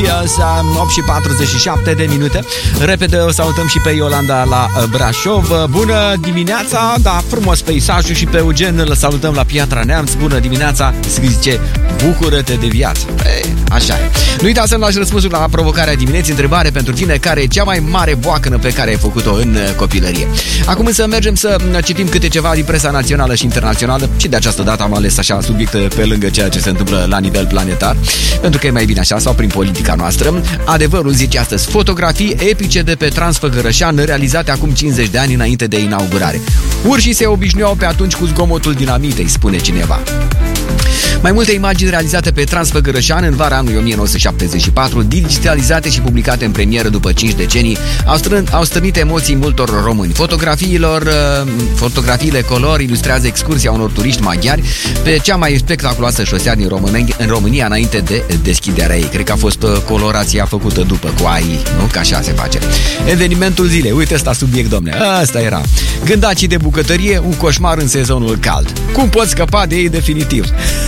Piesa, 8 și 47 de minute. Repede o salutăm și pe Iolanda la Brașov. Bună dimineața, da, frumos peisajul. Și pe Eugen îl salutăm la Piatra Neamț. Bună dimineața, zice, bucură-te de viață. Așa e. Nu uita să-mi lași răspunsul la provocarea dimineții. Întrebare pentru tine: care e cea mai mare boacănă pe care ai făcut-o în copilărie? Acum însă mergem să citim câte ceva din presa națională și internațională. Și de această dată am ales așa subiecte pe lângă ceea ce se întâmplă la nivel planetar, pentru că e mai bine așa, sau prin politica noastră. Adevărul zice astăzi: fotografii epice de pe Transfăgărășan realizate acum 50 de ani înainte de inaugurare. Urșii se obișnuiau pe atunci cu zgomotul dinamitei, spune cineva. Mai multe imagini realizate pe Transfăgărășan în vara anului 1974, digitalizate și publicate în premieră după 5 decenii, au strânit emoții multor români. Fotografiile color ilustrează excursia unor turiști maghiari pe cea mai spectaculoasă șosea din România înainte de deschiderea ei. Cred că a fost colorația făcută după cu AI, nu? Că așa se face. Evenimentul zilei, uite ăsta subiect, domne, ăsta era. Gândacii de bucătărie, un coșmar în sezonul cald. Cum poți scăpa de ei definitiv?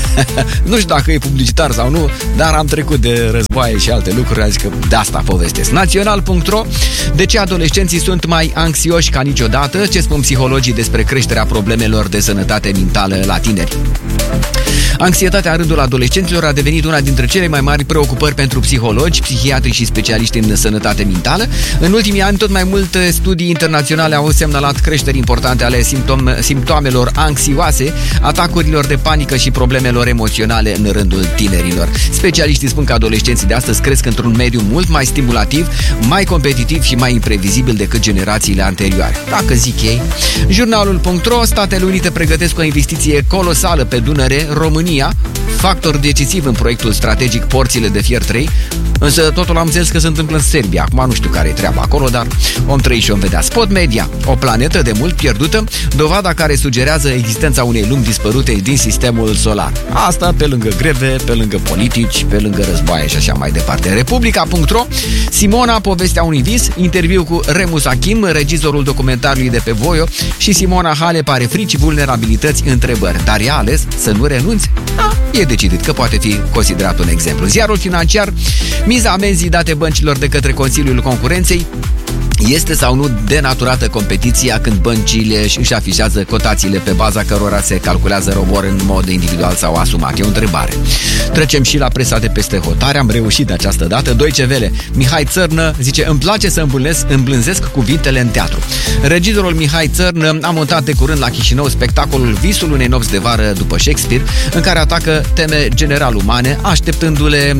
Nu știu dacă e publicitar sau nu, dar am trecut de războaie și alte lucruri, adică de asta povestesc. Național.ro: de ce adolescenții sunt mai anxioși ca niciodată? Ce spun psihologii despre creșterea problemelor de sănătate mentală la tineri? Anxietatea în rândul adolescenților a devenit una dintre cele mai mari preocupări pentru psihologi, psihiatri și specialiști în sănătate mentală. În ultimii ani, tot mai multe studii internaționale au semnalat creșteri importante ale simptomelor anxioase, atacurilor de panică și problemelor emoționale în rândul tinerilor. Specialiștii spun că adolescenții de astăzi cresc într-un mediu mult mai stimulativ, mai competitiv și mai imprevizibil decât generațiile anterioare. Dacă zic ei. Jurnalul.ro: Statele Unite pregătesc o investiție colosală pe Dunăre, România, factor decisiv în proiectul strategic Porțile de Fier 3, însă totul am înțeles că se întâmplă în Serbia. Acum nu știu care e treaba acolo, dar om trăi și om vedea. Spot Media: o planetă de mult pierdută, dovada care sugerează existența unei lumi dispărute din sistemul solar. Asta pe lângă greve, pe lângă politici, pe lângă războaie și așa mai departe. Republica.ro: Simona, povestea unui vis, interviu cu Remus Achim, regizorul documentarului de pe Voio, și Simona Halep are frici, vulnerabilități, întrebări, dar ea a ales să nu renunțe. E decidit că poate fi considerat un exemplu. Ziarul Financiar: miza amenzii date băncilor de către Consiliul Concurenței. Este sau nu denaturată competiția când băncile își afișează cotațiile pe baza cărora se calculează robor în mod individual sau asumat? E o întrebare. Trecem și la presa de peste hotare. Am reușit de această dată. Deutsche Welle: Mihai Țărnă zice: îmi place să îmblânzesc cuvintele în teatru. Regizorul Mihai Țărnă a montat de curând la Chișinău spectacolul Visul unei nopți de vară după Shakespeare, în care atacă teme general umane, adaptându-le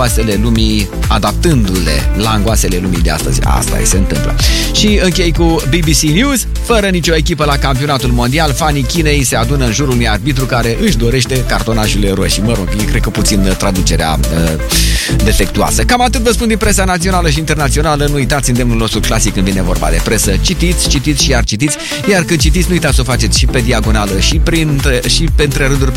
la angoasele lumii de astăzi. Asta se întâmplă. Și închei cu BBC News: fără nicio echipă la campionatul mondial, fanii Chinei se adună în jurul unui arbitru care își dorește cartonașele roșii. Mă rog, cred că puțin traducerea defectuoasă. Cam atât vă spun din presa națională și internațională. Nu uitați îndemnul nostru clasic când vine vorba de presă: citiți, citiți și iar citiți. Iar când citiți, nu uitați să o faceți și pe diagonală și pe între rânduri,